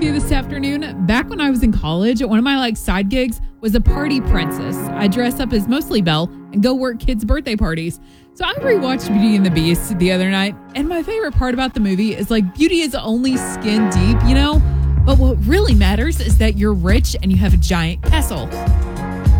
with you this afternoon. Back when I was in college, one of my side gigs was a party princess. I dress up as mostly Belle and go work kids' birthday parties. So I rewatched Beauty and the Beast the other night, and my favorite part about the movie is beauty is only skin deep, But what really matters is that you're rich and you have a giant castle.